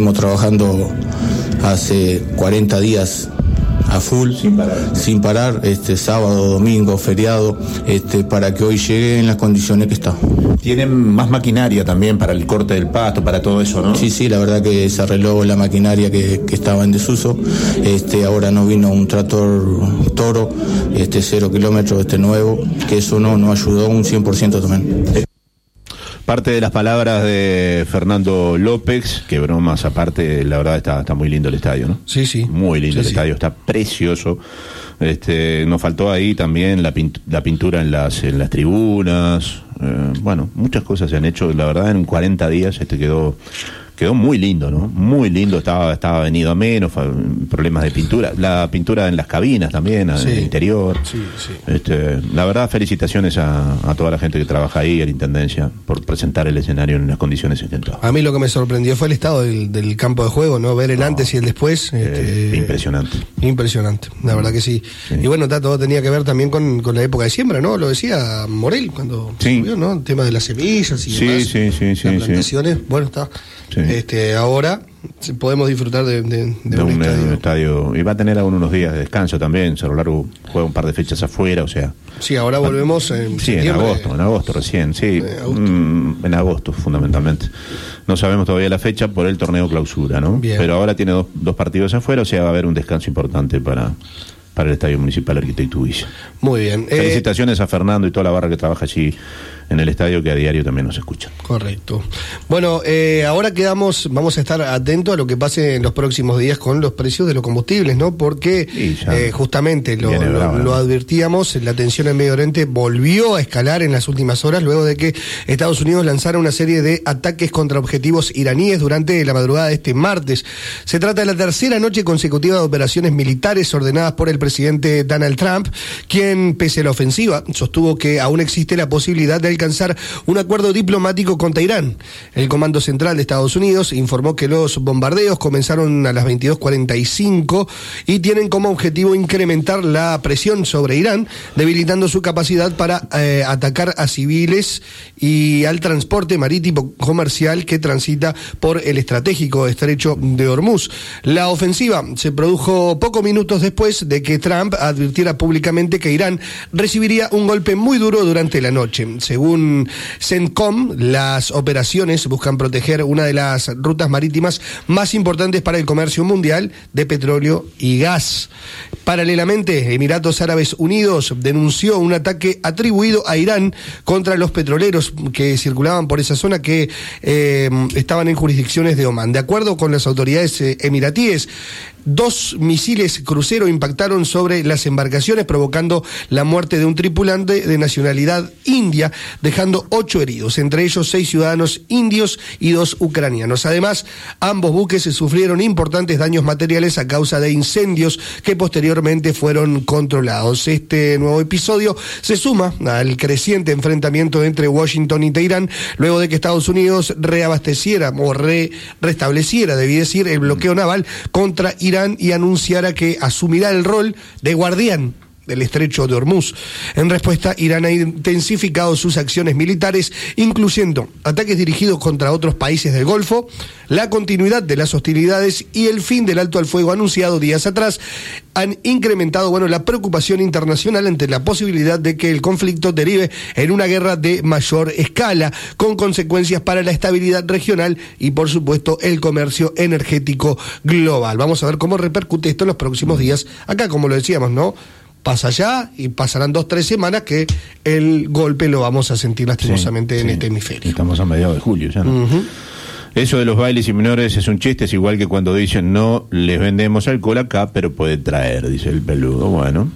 venimos trabajando hace 40 días a full, sin parar, sábado, domingo, feriado, para que hoy llegue en las condiciones que está. Tienen más maquinaria también para el corte del pasto, para todo eso, ¿no? Sí, la verdad que se arregló la maquinaria que estaba en desuso. Ahora nos vino un tractor Toro, 0 kilómetros, nuevo, que eso nos ayudó un 100% también. Parte de las palabras de Fernando López, que bromas aparte, la verdad está muy lindo el estadio, ¿no? Sí. Muy lindo el estadio, está precioso. Nos faltó ahí también la pintura en las tribunas. Bueno, muchas cosas se han hecho, la verdad en 40 días quedó muy lindo, ¿no? Muy lindo, estaba venido a menos, problemas de pintura, la pintura en las cabinas también, en el interior. Sí. La verdad, felicitaciones a toda la gente que trabaja ahí, a la Intendencia, por presentar el escenario en las condiciones en que entró. A mí lo que me sorprendió fue el estado del campo de juego, ¿no? Ver el antes y el después. Impresionante. Impresionante, la verdad que sí. Y bueno, todo tenía que ver también con la época de siembra, ¿no? Lo decía Morel cuando subió, ¿no? El tema de las semillas y demás. Sí. Las plantaciones, bueno, está. Sí. Ahora podemos disfrutar de un estadio. Y va a tener aún unos días de descanso también. Cerro Largo juega un par de fechas afuera, o sea. Sí, ahora volvemos en agosto recién, sí. En agosto, fundamentalmente. No sabemos todavía la fecha por el torneo clausura, ¿no? Bien. Pero ahora tiene dos partidos afuera, o sea, va a haber un descanso importante para el Estadio Municipal Arquitecto Villa. Muy bien. Felicitaciones a Fernando y toda la barra que trabaja allí en el estadio, que a diario también nos escuchan. Correcto. Bueno, ahora vamos a estar atentos a lo que pase en los próximos días con los precios de los combustibles, ¿no? Porque justamente lo advertíamos, la tensión en Medio Oriente volvió a escalar en las últimas horas luego de que Estados Unidos lanzara una serie de ataques contra objetivos iraníes durante la madrugada de este martes. Se trata de la tercera noche consecutiva de operaciones militares ordenadas por el presidente Donald Trump, quien, pese a la ofensiva, sostuvo que aún existe la posibilidad de alcanzar un acuerdo diplomático contra Irán. El Comando Central de Estados Unidos informó que los bombardeos comenzaron a las 22:45 y tienen como objetivo incrementar la presión sobre Irán, debilitando su capacidad para atacar a civiles y al transporte marítimo comercial que transita por el estratégico estrecho de Hormuz. La ofensiva se produjo pocos minutos después de que Trump advirtiera públicamente que Irán recibiría un golpe muy duro durante la noche. Según CENTCOM, las operaciones buscan proteger una de las rutas marítimas más importantes para el comercio mundial de petróleo y gas. Paralelamente, Emiratos Árabes Unidos denunció un ataque atribuido a Irán contra los petroleros que circulaban por esa zona que estaban en jurisdicciones de Omán. De acuerdo con las autoridades emiratíes, 2 misiles crucero impactaron sobre las embarcaciones, provocando la muerte de un tripulante de nacionalidad india, dejando 8 heridos, entre ellos 6 ciudadanos indios y 2 ucranianos. Además, ambos buques sufrieron importantes daños materiales a causa de incendios que posteriormente fueron controlados. Este nuevo episodio se suma al creciente enfrentamiento entre Washington y Teherán, luego de que Estados Unidos restableciera, debí decir, el bloqueo naval contra Irán y anunciara que asumirá el rol de guardián del estrecho de Hormuz. En respuesta, Irán ha intensificado sus acciones militares, incluyendo ataques dirigidos contra otros países del Golfo, la continuidad de las hostilidades y el fin del alto al fuego anunciado días atrás. Han incrementado, la preocupación internacional ante la posibilidad de que el conflicto derive en una guerra de mayor escala, con consecuencias para la estabilidad regional y, por supuesto, el comercio energético global. Vamos a ver cómo repercute esto en los próximos días. Acá, como lo decíamos, ¿no? Pasa ya y pasarán 2-3 semanas que el golpe lo vamos a sentir lastimosamente en este hemisferio. Estamos a mediados de julio ya, ¿no? Eso de los bailes y menores es un chiste, es igual que cuando dicen no les vendemos alcohol acá, pero puede traer, dice el peludo. Bueno,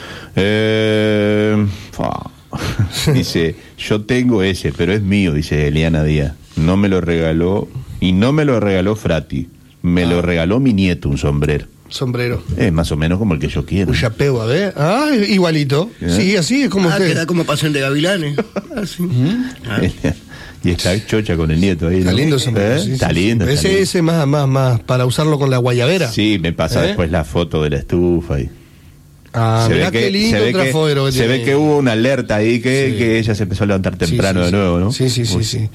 dice, yo tengo ese, pero es mío, dice Eliana Díaz. No me lo regaló, y no me lo regaló Frati, me lo regaló mi nieto, un sombrero. Es más o menos como el que yo quiero. Un chapeo, a ver. Igualito. Sí, así es como usted. Queda como pasión de gavilanes. Y está chocha con el nieto ahí, ¿no? Está lindo sombrero. Sí, está lindo. Ese más para usarlo con la guayabera. Sí, me pasa después la foto de la estufa y... mirá qué lindo se ve que hubo una alerta ahí que ella se empezó a levantar temprano de nuevo, ¿no? Sí.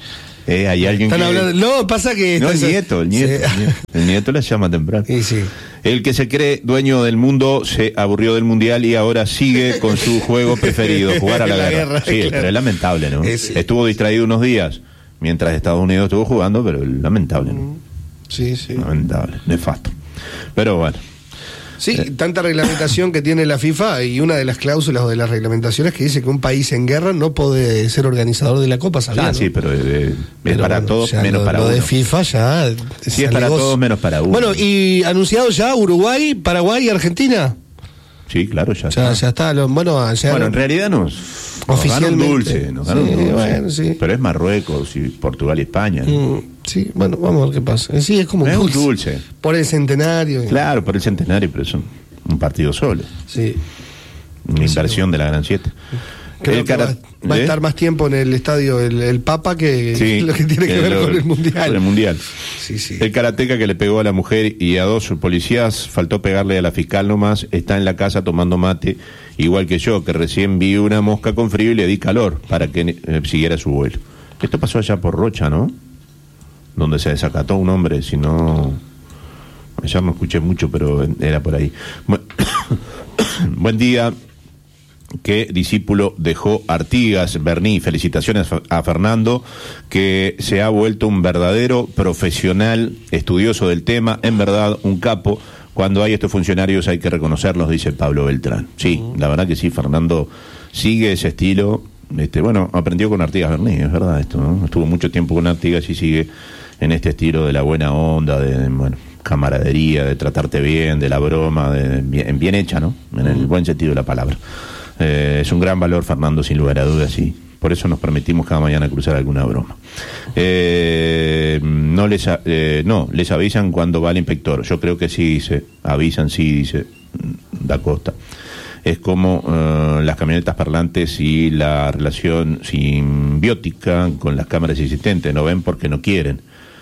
Hay alguien Están hablando... No, pasa que... No, el nieto. El nieto la llama temprano. Sí. El que se cree dueño del mundo se aburrió del mundial y ahora sigue con su juego preferido, jugar a la guerra. Sí, claro. Pero es lamentable, ¿no? Sí. Estuvo distraído unos días mientras Estados Unidos estuvo jugando, pero lamentable, ¿no? Sí. Lamentable, nefasto. Pero bueno. Sí, tanta reglamentación que tiene la FIFA, y una de las cláusulas o de las reglamentaciones que dice que un país en guerra no puede ser organizador de la Copa, ¿sabías? ¿no? Sí, pero es para todos menos para uno. Lo de FIFA ya... Sí, es para todos menos para uno. Bueno, y anunciado ya Uruguay, Paraguay y Argentina. Sí, claro, ya está. Ya está. Bueno, en realidad oficialmente. Nos ganó un dulce. Bueno, sí. Pero es Marruecos y Portugal y España, ¿no? Sí, bueno, vamos a ver qué pasa. Sí, es como un dulce. Por el centenario. Claro, por el centenario, pero es un partido solo. Sí. Una inversión de la Gran 7. Creo que va a estar más tiempo en el estadio el Papa que lo que tiene que ver con el Mundial. Con el Mundial. Sí. El karateca que le pegó a la mujer y a 2 policías, faltó pegarle a la fiscal nomás, está en la casa tomando mate, igual que yo, que recién vi una mosca con frío y le di calor para que siguiera su vuelo. Esto pasó allá por Rocha, ¿no? Donde se desacató un hombre, si no... Ya no escuché mucho, pero era por ahí. Buen día. ¿Qué discípulo dejó Artigas, Berní? Felicitaciones a Fernando, que se ha vuelto un verdadero profesional, estudioso del tema, en verdad un capo. Cuando hay estos funcionarios hay que reconocerlos, dice Pablo Beltrán. Sí, la verdad que sí, Fernando sigue ese estilo. Aprendió con Artigas Berní, es verdad esto, ¿no? Estuvo mucho tiempo con Artigas y sigue en este estilo de la buena onda, de camaradería, de tratarte bien, de la broma, bien hecha, ¿no? En el buen sentido de la palabra. Es un gran valor, Fernando, sin lugar a dudas, y por eso nos permitimos cada mañana cruzar alguna broma. Les avisan cuando va el inspector. Yo creo que sí, dice Da Costa. Es como las camionetas parlantes y la relación simbiótica con las cámaras existentes. No ven porque no quieren.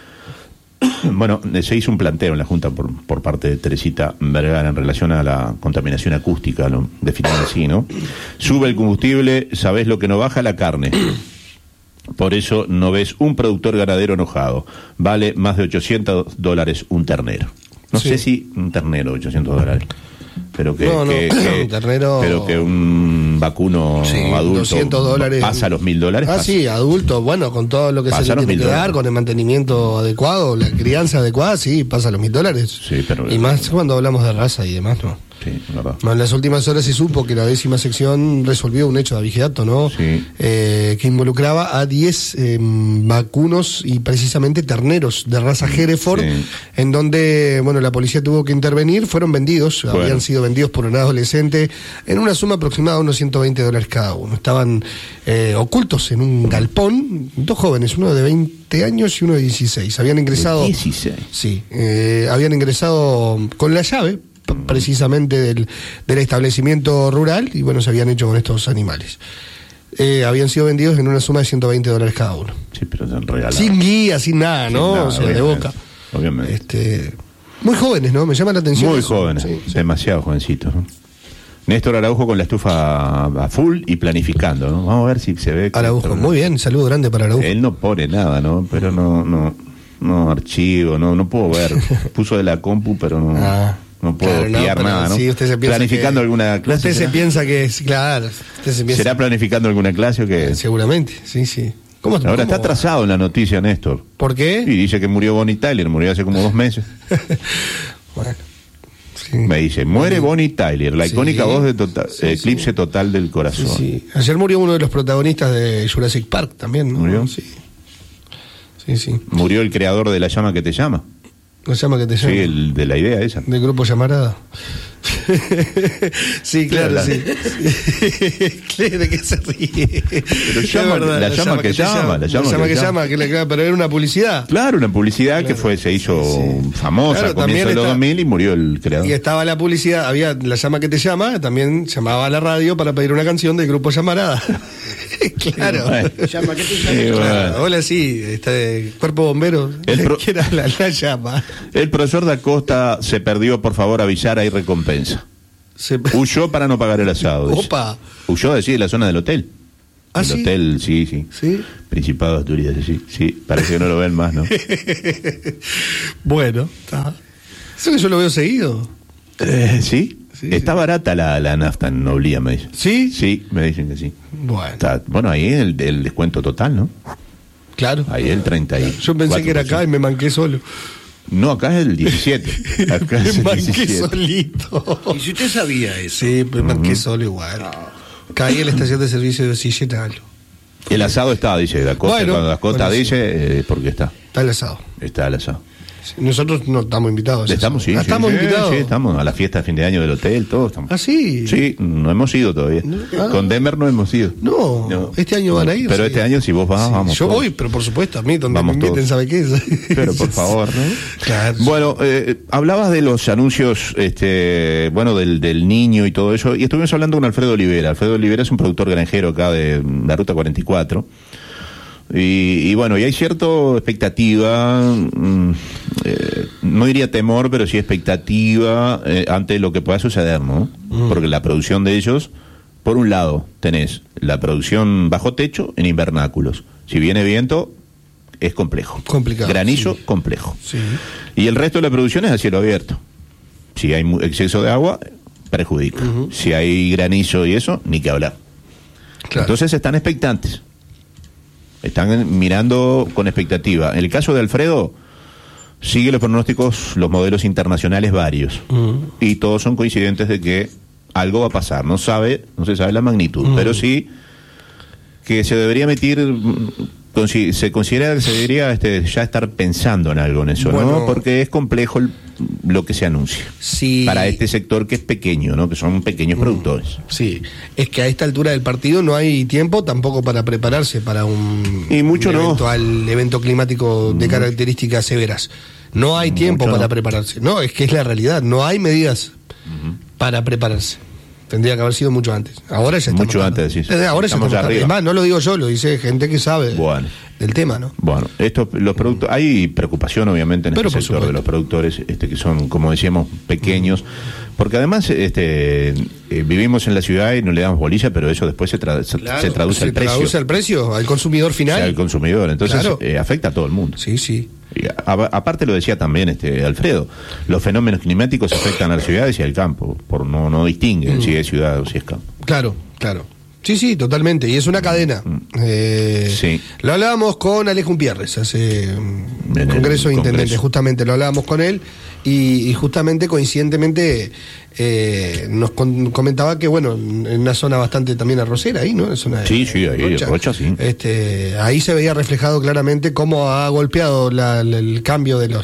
Bueno, se hizo un planteo en la Junta por parte de Teresita Vergara en relación a la contaminación acústica, lo definen así, ¿no? Sube el combustible, ¿sabés lo que no baja? La carne. Por eso no ves un productor ganadero enojado. Vale más de $800 un ternero. No sé si un ternero, $800. Pero un ternero... pero que un vacuno adulto $200 pasa los $1.000. Sí, adulto, bueno, con todo lo que se le tiene que dar, con el mantenimiento adecuado, la crianza adecuada, sí, pasa los $1.000. Sí, pero y más cuando hablamos de raza y demás, ¿no? Sí, verdad. En las últimas horas se supo que la 10ª sección resolvió un hecho de abigeato, ¿no? Sí. Que involucraba a 10 vacunos y precisamente terneros de raza Hereford, en donde, la policía tuvo que intervenir. Fueron vendidos, habían sido vendidos por un adolescente en una suma aproximada de unos $120 cada uno. Estaban ocultos en un galpón, 2 jóvenes, uno de 20 años y uno de 16. Habían ingresado... ¿De 16? Sí, habían ingresado con la llave precisamente del establecimiento rural y se habían hecho con estos animales. Habían sido vendidos en una suma de $120 cada uno. Sí, pero se han regalado. Sin guía, sin nada, ¿no? Sin nada, de boca. Obviamente. Muy jóvenes, ¿no? Me llama la atención. Muy jóvenes, demasiado jovencitos, ¿no? Néstor Araujo con la estufa a full y planificando, ¿no? Vamos a ver si se ve. Araujo, muy bien, saludo grande para Araujo. Él no pone nada, ¿no? Pero no archivo, no puedo ver. Puso de la compu, pero no. No puedo pillar nada, ¿no? Sí, usted se piensa ¿planificando alguna clase? Usted se piensa que es, claro. ¿Será planificando alguna clase o qué? Seguramente, sí. Ahora está atrasado en la noticia, Néstor. ¿Por qué? Y dice que murió Bonnie Tyler, murió hace como 2 meses. Bueno. Sí. Me dice, muere Bonnie Tyler, la icónica voz de Eclipse Total del Corazón. Sí. Ayer murió uno de los protagonistas de Jurassic Park también, ¿no? ¿Murió? Sí. Murió el creador de La Llama que te llama. La Llama que te llama. Sí, el de la idea esa. Del grupo Llamarada. Sí, claro, sí. ¿De qué se ríe? Pero la llama que llama, pero era una publicidad. Claro, una publicidad que se hizo famosa a comienzos de los 2000 y murió el creador. Y estaba la publicidad, había La Llama que te llama, también llamaba a la radio para pedir una canción del grupo Llamarada. Claro. Llama que te llama. Claro. Hola, sí, Cuerpo Bombero. ¿Quién habla? La llama. El profesor Da Costa se perdió, por favor, avisar, hay recompensa. Huyó para no pagar el asado. Opa. Huyó de la zona del hotel. el ¿sí? hotel, sí. Principado de Asturias, sí. Parece que no lo ven más, ¿no? Bueno, está. Eso que yo lo veo seguido. Sí. Está barata la nafta en Noblía, me dicen. ¿Sí? Sí, me dicen que sí. Bueno, ahí el descuento total, ¿no? Claro. Ahí el 30%. Yo pensé que era acá y me manqué solo. No, acá es el 17. Acá es el me manqué 17. solito. ¿Y si usted sabía eso? Sí, me manqué solo igual. Caí en la estación de servicio de Silletalo. El asado está, dice Dakota. Bueno, cuando Dakota dice, porque está. Está el asado. Está el asado. Nosotros no estamos invitados. Estamos, sí. ¿Estamos invitados? Sí, estamos a la fiesta de fin de año del hotel, todos estamos. ¿Ah, sí? Sí, no hemos ido todavía. Con Demer no hemos ido. No, este año van a ir. Pero sí. Este año si vos vas, vamos. Yo todos. voy, pero por supuesto, a mí, donde vamos me inviten, todos. ¿sabe qué es? Pero por favor, ¿no? Claro. Bueno, hablabas de los anuncios, del niño y todo eso, y estuvimos hablando con Alfredo Olivera. Alfredo Olivera es un productor granjero acá de la Ruta 44. Y bueno, y hay cierta expectativa, no diría temor, pero sí expectativa ante lo que pueda suceder, ¿no? Porque la producción de ellos, por un lado, tenés la producción bajo techo en invernáculos. Si viene viento, es complejo. Complicado. Granizo, sí. complejo. Sí. Y el resto de la producción es a cielo abierto. Si hay exceso de agua, perjudica. Si hay granizo y eso, ni que hablar. Claro. Entonces están expectantes. Están mirando con expectativa. En el caso de Alfredo, sigue los pronósticos, los modelos internacionales varios. Y todos son coincidentes de que algo va a pasar. No se sabe la magnitud, pero sí que se debería se considera que se debería ya estar pensando en algo en eso, bueno, ¿no? Porque es complejo lo que se anuncia. Sí. Para este sector que es pequeño, ¿no? Que son pequeños productores. Sí, es que a esta altura del partido no hay tiempo tampoco para prepararse para un evento climático de características severas. No hay tiempo para prepararse. No, es que es la realidad. No hay medidas para prepararse. Tendría que haber sido mucho antes. Ahora ya está. Mucho antes, decís. Ahora ya estamos arriba. Además, no lo digo yo, lo dice gente que sabe del tema, ¿no? Bueno, los productos, hay preocupación obviamente en este sector de los productores, que son, como decíamos, pequeños, porque además vivimos en la ciudad y no le damos bolilla, pero eso después se traduce al precio. Se traduce al precio, al consumidor final. Al consumidor, entonces afecta a todo el mundo. Sí, sí. Y aparte lo decía también Alfredo, los fenómenos climáticos afectan a las ciudades y al campo, no distinguen si es ciudad o si es campo. Claro. Sí, totalmente. Y es una cadena. Sí. Lo hablábamos con Alejo Umpierres hace Congreso de Intendentes, justamente lo hablábamos con él y justamente coincidentemente nos comentaba que, bueno, en una zona bastante también arrocera ahí, ¿no? Sí, ahí Rocha, sí. Ahí se veía reflejado claramente cómo ha golpeado el cambio de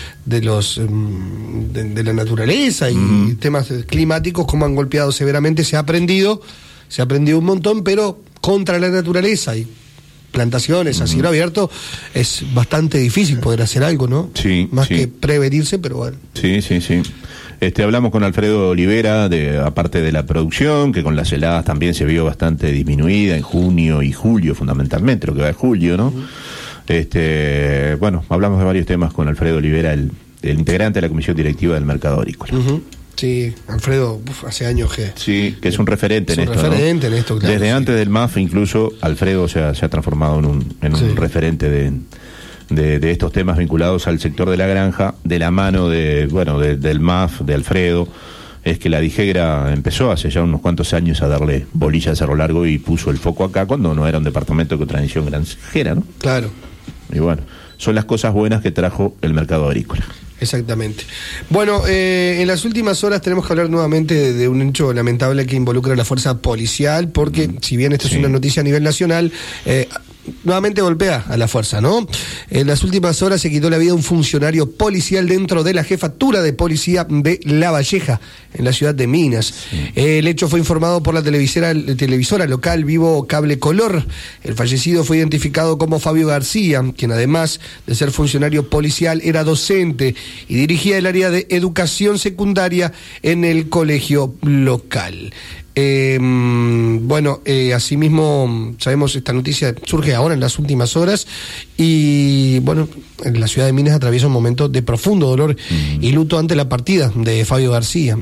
la naturaleza y temas climáticos, cómo han golpeado severamente. Se ha aprendido un montón, pero contra la naturaleza y plantaciones a cielo abierto es bastante difícil poder hacer algo, ¿no? Sí. Más que prevenirse, pero bueno. Sí. Hablamos con Alfredo Olivera, aparte de la producción, que con las heladas también se vio bastante disminuida en junio y julio, fundamentalmente, lo que va de julio, ¿no? Hablamos de varios temas con Alfredo Olivera, el integrante de la Comisión Directiva del Mercado Agrícola. Sí, Alfredo, hace años que... Sí, que es un referente en esto, ¿no? En esto, claro. Desde antes del MAF, incluso, Alfredo se ha transformado en un referente de estos temas vinculados al sector de la granja, de la mano del MAF, de Alfredo. Es que la Dijegra empezó hace ya unos cuantos años a darle bolilla a Cerro Largo y puso el foco acá cuando no era un departamento con tradición granjera, ¿no? Claro. Y bueno, son las cosas buenas que trajo el mercado agrícola. Exactamente. Bueno, en las últimas horas tenemos que hablar nuevamente de un hecho lamentable que involucra a la fuerza policial, porque si bien esta es una noticia a nivel nacional, nuevamente golpea a la fuerza, ¿no? En las últimas horas se quitó la vida un funcionario policial dentro de la jefatura de policía de La Valleja, en la ciudad de Minas. El hecho fue informado por la televisora local Vivo Cable Color. El fallecido fue identificado como Fabio García, quien además de ser funcionario policial era docente y dirigía el área de educación secundaria en el colegio local. Asimismo, sabemos, esta noticia surge ahora en las últimas horas y, bueno, en la ciudad de Minas atraviesa un momento de profundo dolor y luto ante la partida de Fabio García.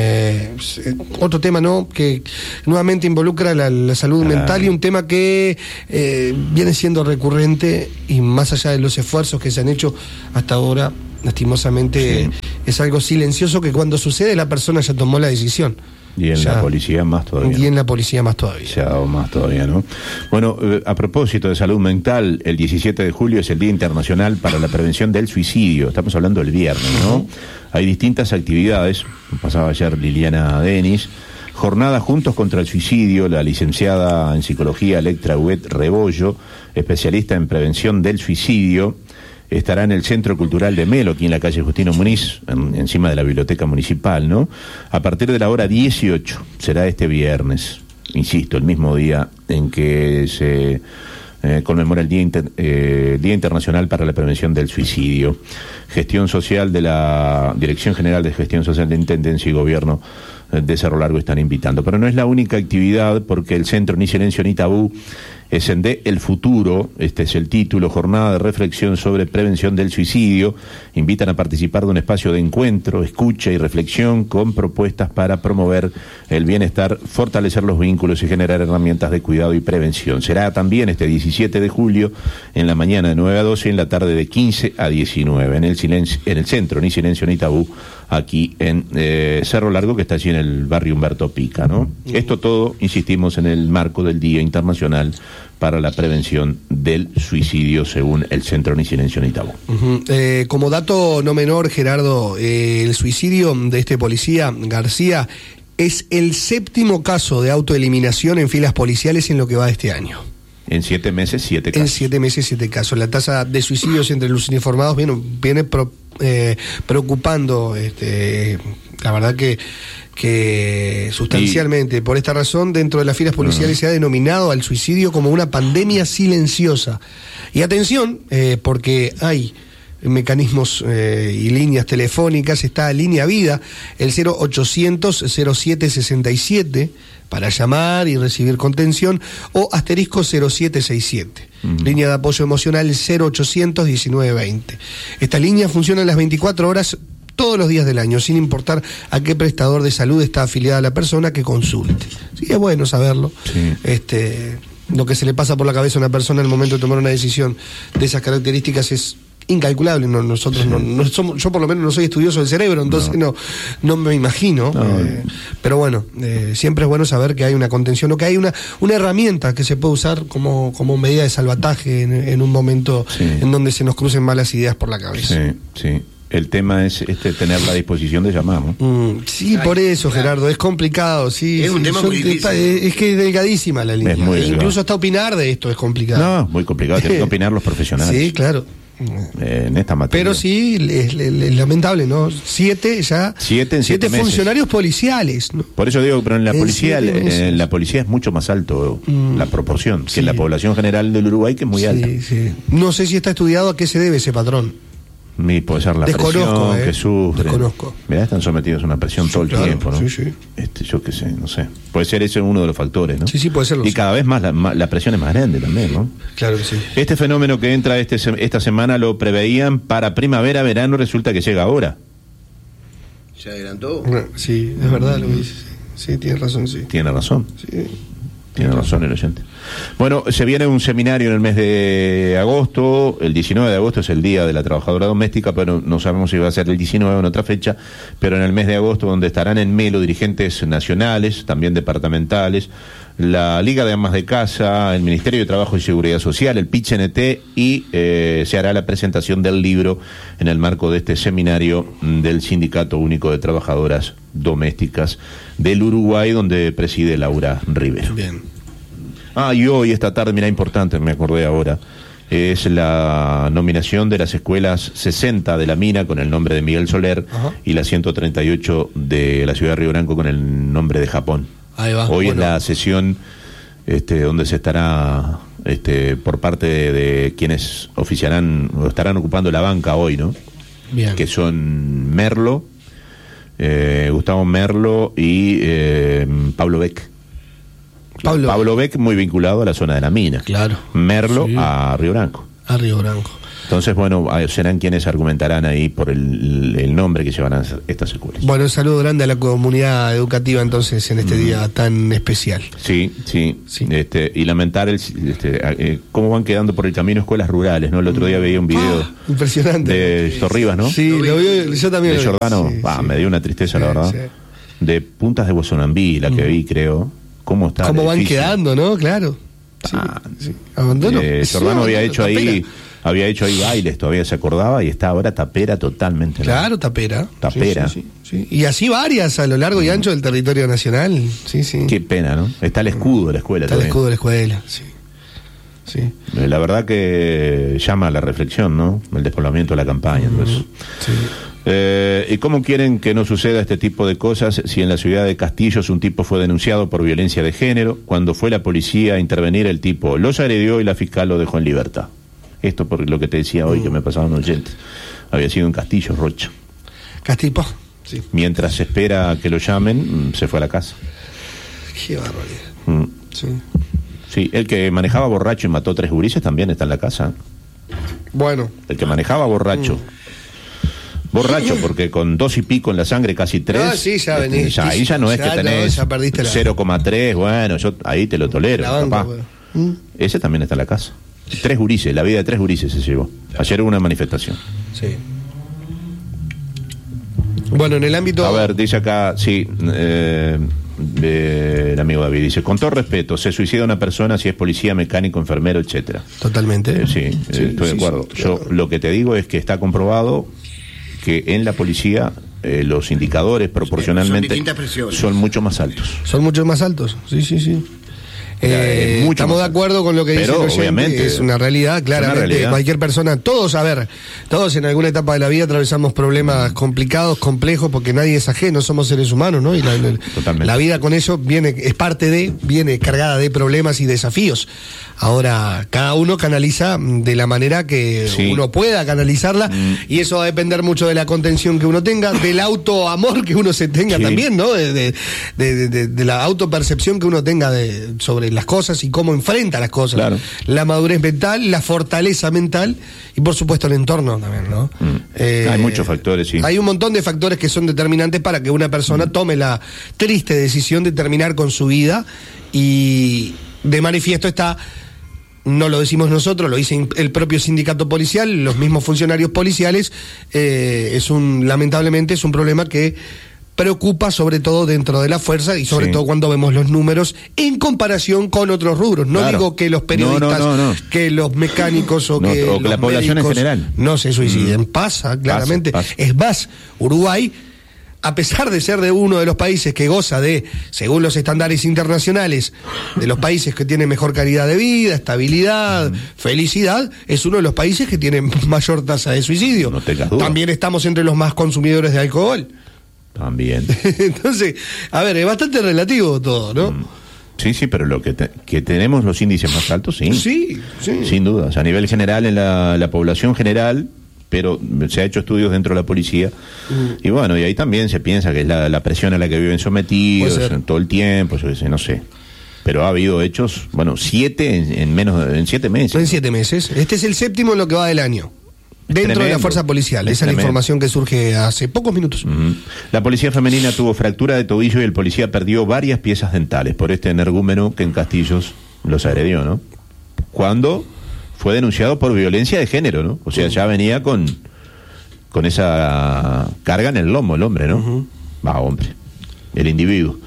Otro tema, ¿no?, que nuevamente involucra la salud mental, y un tema que viene siendo recurrente, y más allá de los esfuerzos que se han hecho hasta ahora, lastimosamente es algo silencioso, que cuando sucede la persona ya tomó la decisión. Y en la policía más todavía. Y en la policía más todavía. Se ha dado más todavía, ¿no? Bueno, a propósito de salud mental, el 17 de julio es el Día Internacional para la Prevención del Suicidio. Estamos hablando del viernes, ¿no? Hay distintas actividades. Pasaba ayer Liliana Denis. Jornada Juntos contra el Suicidio. La licenciada en Psicología Electra Huet Rebollo, especialista en prevención del suicidio, estará en el Centro Cultural de Melo, aquí en la calle Justino Muniz, encima de la Biblioteca Municipal, ¿no? A partir de la hora 18, será este viernes, insisto, el mismo día en que se conmemora el Día Internacional para la Prevención del Suicidio. Gestión Social de la Dirección General de Gestión Social de Intendencia y Gobierno de Cerro Largo están invitando. Pero no es la única actividad, porque el Centro Ni Silencio Ni Tabú Escendé el Futuro, este es el título, jornada de reflexión sobre prevención del suicidio. Invitan a participar de un espacio de encuentro, escucha y reflexión con propuestas para promover el bienestar, fortalecer los vínculos y generar herramientas de cuidado y prevención. Será también este 17 de julio, en la mañana de 9 a 12 y en la tarde de 15 a 19, en el Centro Ni Silencio Ni Tabú, aquí en Cerro Largo, que está allí en el barrio Humberto Pica, ¿no? Esto todo, insistimos, en el marco del Día Internacional para la Prevención del Suicidio, según el Centro Ni Silencio Ni Tabú. Como dato no menor, Gerardo, el suicidio de este policía García es el 7º caso de autoeliminación en filas policiales en lo que va de este año. En 7 meses, 7 casos. En 7 meses, 7 casos. La tasa de suicidios entre los uniformados viene preocupando, la verdad que sustancialmente. Por esta razón, dentro de las filas policiales se ha denominado al suicidio como una pandemia silenciosa. Y atención, porque hay mecanismos y líneas telefónicas. Está Línea Vida, el 0800-0767 para llamar y recibir contención, o asterisco 0767. Línea de apoyo emocional 0800-1920. Esta línea funciona las 24 horas todos los días del año, sin importar a qué prestador de salud está afiliada la persona que consulte. Sí, es bueno saberlo. Sí. Lo que se le pasa por la cabeza a una persona en el momento de tomar una decisión de esas características es incalculable. Nosotros no somos, yo por lo menos no soy estudioso del cerebro, entonces no me imagino. Pero bueno, siempre es bueno saber que hay una contención, o que hay una herramienta que se puede usar como medida de salvataje en un momento en donde se nos crucen malas ideas por la cabeza. Sí. El tema es tener la disposición de llamar, ¿no? Sí, por eso, Gerardo, es complicado. Sí, es un tema muy difícil. Es que es delgadísima la línea. Incluso hasta opinar de esto es complicado. No, muy complicado, tienen que opinar los profesionales. Sí, claro. En esta materia. Pero sí, es lamentable, ¿no? 7 funcionarios policiales, ¿no? Por eso digo, pero en la policía es mucho más alto la proporción que en la población general del Uruguay, que es muy alta. Sí. No sé si está estudiado a qué se debe ese patrón. Puede ser la presión que sufren. Desconozco. Mirá, están sometidos a una presión todo el tiempo, ¿no? Sí. Yo qué sé, no sé. Puede ser ese uno de los factores, ¿no? Sí, puede serlo. Y cada vez más la presión es más grande también, ¿no? Claro que sí. Este fenómeno que entra esta semana lo preveían para primavera, verano, resulta que llega ahora. ¿Se adelantó? Sí, es verdad lo que dices. Sí, tiene razón, sí. Tiene razón. Sí. Tiene razón el oyente. Bueno, se viene un seminario en el mes de agosto. El 19 de agosto es el Día de la Trabajadora Doméstica, pero no sabemos si va a ser el 19 o en otra fecha, pero en el mes de agosto, donde estarán en Melo dirigentes nacionales, también departamentales, la Liga de Amas de Casa, el Ministerio de Trabajo y Seguridad Social, el PIT-CNT, y se hará la presentación del libro en el marco de este seminario del Sindicato Único de Trabajadoras Domésticas del Uruguay, donde preside Laura Rivero. Bien. Y hoy, esta tarde, mira, importante, me acordé ahora, es la nominación de las escuelas 60 de La Mina con el nombre de Miguel Soler, y la 138 de la ciudad de Río Branco con el nombre de Japón. Ahí va. Hoy es la sesión donde se estará por parte de quienes oficiarán o estarán ocupando la banca hoy, ¿no? Bien. Que son Merlo, Gustavo Merlo y Pablo Beck. Pablo Beck muy vinculado a la zona de la mina. Claro. Merlo a Río Branco. A Río Branco. Entonces, bueno, serán quienes argumentarán ahí por el nombre que llevarán estas escuelas. Bueno, un saludo grande a la comunidad educativa entonces en este día tan especial. Sí. Y lamentar cómo van quedando por el camino escuelas rurales, ¿no? El otro día veía un video impresionante de Torribas, ¿no? Sí, lo vi, yo también. De Giordano, me dio una tristeza, la verdad. Sí. De Puntas de Bozonambí, la que vi, creo. ¿Cómo está? ¿Cómo van quedando, no? Claro. Abandono. Giordano había hecho ahí bailes, todavía se acordaba, y está ahora tapera totalmente. Claro, tapera. Sí. Y así varias a lo largo y ancho del territorio nacional. Sí. Qué pena, ¿no? Está el escudo de la escuela también. Está el escudo de la escuela, sí. La verdad que llama a la reflexión, ¿no? El despoblamiento de la campaña, entonces. Sí. ¿Y cómo quieren que no suceda este tipo de cosas si en la ciudad de Castillos un tipo fue denunciado por violencia de género? Cuando fue la policía a intervenir, el tipo los agredió y la fiscal lo dejó en libertad. Esto por lo que te decía hoy, que me pasaba un oyente. Había sido en Castillos, Rocha. Castipo, sí. Mientras se espera que lo llamen, se fue a la casa. Qué barbaridad. Sí, el que manejaba borracho y mató 3 gurises también está en la casa. Bueno. El que manejaba borracho. Borracho, porque con 2 y pico en la sangre, casi 3. Ah, sí, ya venís. Ahí ya no es que tenés 0,3, bueno, yo ahí te lo tolero, papá. Ese también está en la casa. 3 gurises, la vida de 3 gurises se llevó. Ayer hubo una manifestación. Sí. Bueno, en el ámbito... A ver, dice acá, el amigo David dice, con todo respeto, se suicida una persona si es policía, mecánico, enfermero, etcétera. Totalmente. Estoy de acuerdo. Yo lo que te digo es que está comprobado que en la policía los indicadores proporcionalmente son mucho más altos. Son mucho más altos, sí. Estamos de acuerdo con lo que dice el oyente, obviamente es una realidad, claramente. Cualquier persona, todos en alguna etapa de la vida atravesamos problemas complicados, complejos, porque nadie es ajeno, somos seres humanos, ¿no? Y la vida con eso viene cargada de problemas y desafíos. Ahora, cada uno canaliza de la manera que uno pueda canalizarla, y eso va a depender mucho de la contención que uno tenga, del autoamor que uno se tenga también, ¿no? De la autopercepción que uno tenga sobre las cosas y cómo enfrenta las cosas. Claro. La madurez mental, la fortaleza mental y, por supuesto, el entorno también, ¿no? Hay muchos factores, sí. Hay un montón de factores que son determinantes para que una persona tome la triste decisión de terminar con su vida, y de manifiesto está... No lo decimos nosotros, lo dice el propio sindicato policial, los mismos funcionarios policiales. Lamentablemente es un problema que preocupa sobre todo dentro de la fuerza, y sobre todo cuando vemos los números en comparación con otros rubros. No digo que los periodistas, que los mecánicos o que la población en general no se suiciden. Pasa, claramente. Pasa. Es más, Uruguay, a pesar de ser de uno de los países que goza de, según los estándares internacionales, de los países que tienen mejor calidad de vida, estabilidad, felicidad, es uno de los países que tiene mayor tasa de suicidio. No tengas duda. También estamos entre los más consumidores de alcohol. También. Entonces, a ver, es bastante relativo todo, ¿no? Sí, pero lo que tenemos los índices más altos, sí. Sin duda. O sea, a nivel general, en la población general, pero se ha hecho estudios dentro de la policía, y bueno, y ahí también se piensa que es la presión a la que viven sometidos en todo el tiempo, no sé. Pero ha habido hechos, 7 en 7 meses. En 7 meses. Este es el 7º en lo que va del año. Dentro de la fuerza policial. Esa es la información que surge hace pocos minutos. La policía femenina tuvo fractura de tobillo y el policía perdió varias piezas dentales por este energúmeno que en Castillos los agredió, ¿no? Cuando fue denunciado por violencia de género, ¿no? O sea, ya venía con esa carga en el lomo el hombre, ¿no? Hombre, el individuo.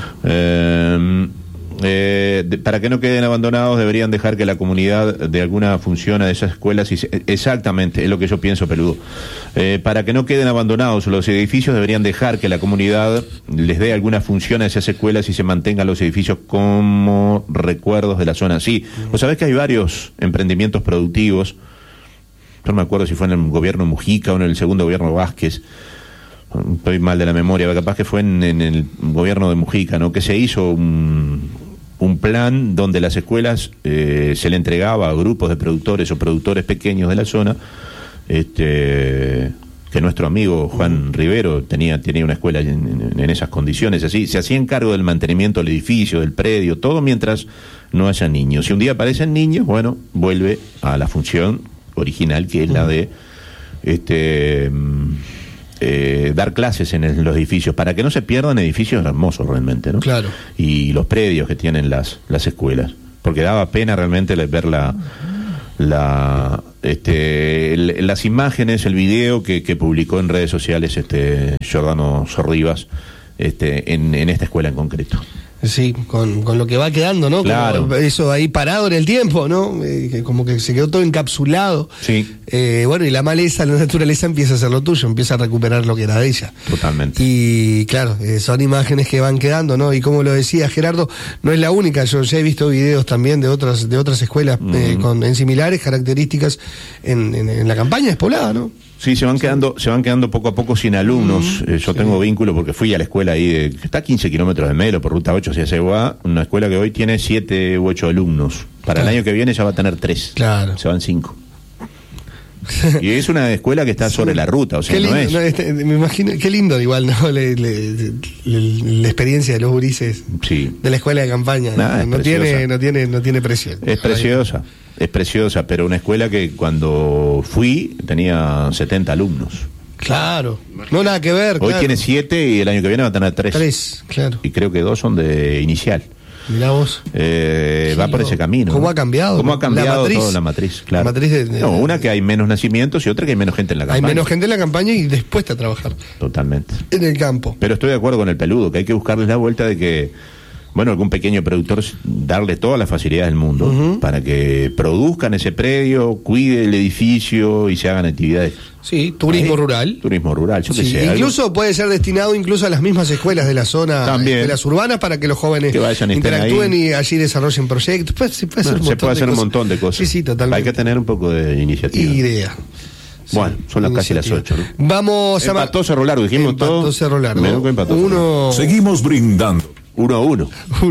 Para que no queden abandonados, deberían dejar que la comunidad de alguna función a esas escuelas, exactamente, es lo que yo pienso, peludo. Para que no queden abandonados los edificios, deberían dejar que la comunidad les dé alguna función a esas escuelas y se mantengan los edificios como recuerdos de la zona. Sí, vos sabés que hay varios emprendimientos productivos, no me acuerdo si fue en el gobierno Mujica o en el segundo gobierno Vázquez, estoy mal de la memoria, capaz que fue en el gobierno de Mujica, ¿no? Que se hizo un plan donde las escuelas se le entregaba a grupos de productores o productores pequeños de la zona, que que nuestro amigo Juan Rivero tenía una escuela en esas condiciones, así, se hacían cargo del mantenimiento del edificio, del predio, todo mientras no haya niños. Si un día aparecen niños, bueno, vuelve a la función original, que es la de dar clases en los edificios, para que no se pierdan edificios hermosos realmente, ¿no? Claro. Y los predios que tienen las escuelas, porque daba pena realmente ver las imágenes, el video que publicó en redes sociales Giordano Sorribas en esta escuela en concreto. Sí, con lo que va quedando, ¿no? Claro. Como eso ahí parado en el tiempo, ¿no? Como que se quedó todo encapsulado. Sí. Bueno, y la maleza, la naturaleza empieza a hacer lo tuyo, empieza a recuperar lo que era de ella. Totalmente. Y claro, son imágenes que van quedando, ¿no? Y como lo decía Gerardo, no es la única. Yo ya he visto videos también de otras escuelas en similares características en la campaña despoblada, ¿no? Sí, se van quedando poco a poco sin alumnos. Yo tengo vínculo porque fui a la escuela ahí, que está a 15 kilómetros de Melo, por ruta 8 hacia Ceguá, una escuela que hoy tiene 7 u 8 alumnos. Para el año que viene ya va a tener 3. Claro. Se van 5. Y es una escuela que está sobre la ruta, o sea, lindo, no es. Me imagino, qué lindo igual, ¿no? La experiencia de los gurises de la escuela de campaña. No tiene precio. Es preciosa, pero una escuela que cuando fui tenía 70 alumnos. Claro, no nada que ver. Hoy tiene 7 y el año que viene va a tener 3. 3, claro. Y creo que 2 son de inicial. Mirá vos. Va por ese camino. ¿Cómo ha cambiado? ¿Cómo ha cambiado toda la matriz? Claro. La matriz una que hay menos nacimientos y otra que hay menos gente en la campaña. Hay menos gente en la campaña y dispuesta a trabajar. Totalmente. En el campo. Pero estoy de acuerdo con el peludo, que hay que buscarles la vuelta de que, bueno, algún pequeño productor, darle todas las facilidades del mundo para que produzcan ese predio, cuide el edificio y se hagan actividades. Sí, turismo rural. Turismo rural, yo que sé. Incluso puede ser destinado incluso a las mismas escuelas de la zona, también, de las urbanas, para que los jóvenes que vayan, interactúen y allí desarrollen proyectos. Se puede hacer un montón de cosas. Sí, totalmente. Hay que tener un poco de iniciativa. Idea. Bueno, son casi las 8, ¿no? Vamos empató Cerro Largo, dijimos todo. Empató Cerro Largo. Seguimos brindando. 1-1.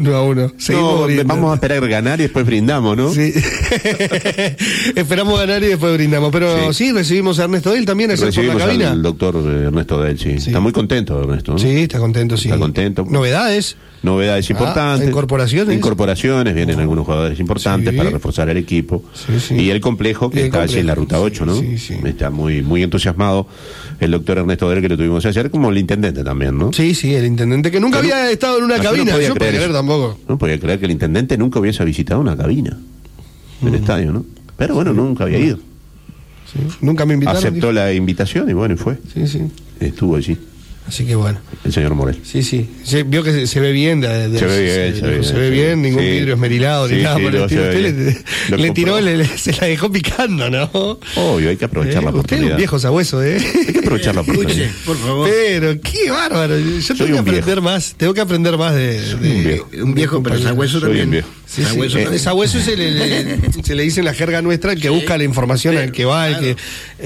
1-1. Vamos a esperar ganar y después brindamos, ¿no? Sí. Esperamos ganar y después brindamos. Pero sí, recibimos a Ernesto Del también ayer por la cabina. Al doctor Ernesto Del, sí. Está muy contento, Ernesto, ¿no? Sí, está contento, sí. Está contento. Novedades importantes. Incorporaciones, vienen algunos jugadores importantes para reforzar el equipo. Sí. Y el complejo que está allí en la ruta 8, ¿no? Sí. Está muy entusiasmado el doctor Ernesto Del, que lo tuvimos ayer, como el intendente también, ¿no? Sí, el intendente que nunca había estado en una cabina. No podía creer tampoco. No podía creer que el intendente nunca hubiese visitado una cabina del estadio, ¿no? Pero bueno, nunca había ido. Sí. Nunca me invitaron. Aceptó la invitación y bueno, y fue. Sí. Estuvo allí. Así que bueno. El señor Morel. Sí. Vio que se ve bien. Se ve bien, ningún vidrio esmerilado ni nada por el estilo. Usted le tiró, se la dejó picando, ¿no? Obvio, hay que aprovechar la oportunidad. Usted es un viejo sabueso, Hay que aprovechar la oportunidad. Por favor. Pero qué bárbaro. Yo tengo que aprender más. Tengo que aprender más de un viejo, pero sabueso también. Viejo. Sabueso se le dice en la jerga nuestra el que busca la información, al que va, el que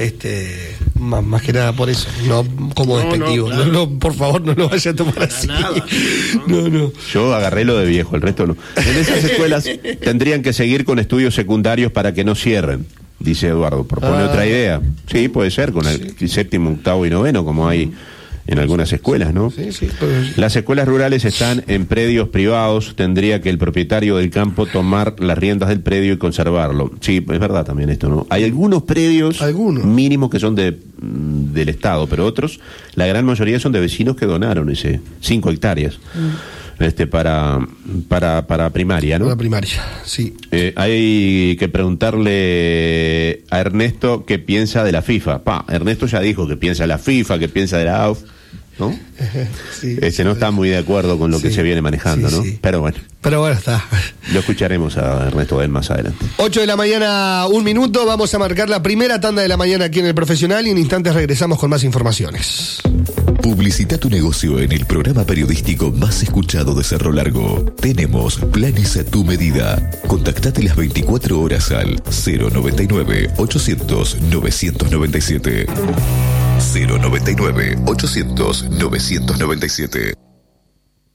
más que nada por eso, no como despectivo. Claro. No, por favor, no lo vaya a tomar así. No. Yo agarré lo de viejo, el resto no. En esas escuelas tendrían que seguir con estudios secundarios para que no cierren, dice Eduardo. Propone otra idea. Sí, puede ser, con el 7º, 8º y 9º, como hay en algunas escuelas, ¿no? Sí. Las escuelas rurales están en predios privados, tendría que el propietario del campo tomar las riendas del predio y conservarlo. Sí, es verdad también esto, ¿no? Hay algunos predios mínimos que son del Estado, pero otros, la gran mayoría son de vecinos que donaron 5 hectáreas. Para primaria, ¿no? Para primaria, sí. Hay que preguntarle a Ernesto qué piensa de la FIFA. Ernesto ya dijo que piensa de la FIFA, que piensa de la AUF, ¿no? No está muy de acuerdo con lo que se viene manejando, ¿no? Sí. Pero bueno, está. Lo escucharemos a Ernesto Del más adelante. 8 de la mañana, 1 minuto. Vamos a marcar la primera tanda de la mañana aquí en El Profesional y en instantes regresamos con más informaciones. Publicita tu negocio en el programa periodístico más escuchado de Cerro Largo. Tenemos planes a tu medida. Contactate las 24 horas al 099-800-997. 099-800-997.